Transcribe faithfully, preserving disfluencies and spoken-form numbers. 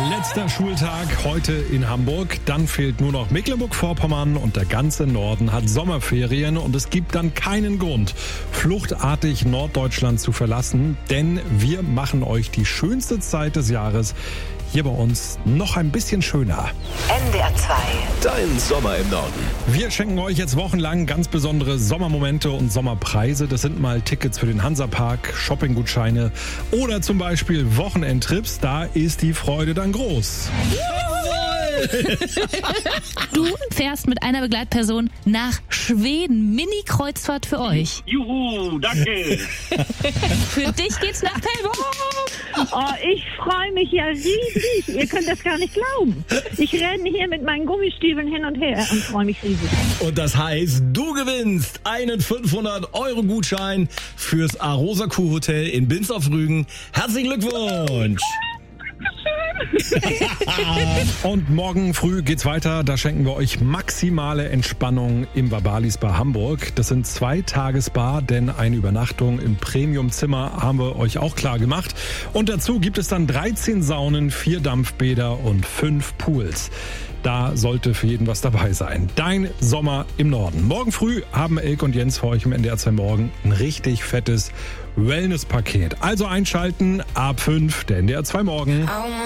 Letzter Schultag heute in Hamburg. Dann fehlt nur noch Mecklenburg-Vorpommern und der ganze Norden hat Sommerferien. Und es gibt dann keinen Grund, fluchtartig Norddeutschland zu verlassen. Denn wir machen euch die schönste Zeit des Jahres hier bei uns noch ein bisschen schöner. N D R zwei. Dein Sommer im Norden. Wir schenken euch jetzt wochenlang ganz besondere Sommermomente und Sommerpreise. Das sind mal Tickets für den Hansapark, Shoppinggutscheine oder zum Beispiel Wochenendtrips. Da ist die Freude dann groß. Du fährst mit einer Begleitperson nach Schweden. Mini-Kreuzfahrt für euch. Juhu, danke. Für dich geht's nach Pellbock. Oh, ich freue mich ja riesig. Ihr könnt das gar nicht glauben. Ich renne hier mit meinen Gummistiefeln hin und her und freue mich riesig. Und das heißt, du gewinnst einen fünfhundert Euro Gutschein fürs Arosa Kurhotel in Binz auf Rügen. Herzlichen Glückwunsch! Und morgen früh geht's weiter. Da schenken wir euch maximale Entspannung im Babali Spa Hamburg. Das sind zwei Tage Spa, denn eine Übernachtung im Premium-Zimmer haben wir euch auch klar gemacht. Und dazu gibt es dann dreizehn Saunen, vier Dampfbäder und fünf Pools. Da sollte für jeden was dabei sein. Dein Sommer im Norden. Morgen früh haben Elke und Jens für euch im N D R zwei Morgen ein richtig fettes Wellness-Paket. Also einschalten, ab fünf, der N D R zwei Morgen.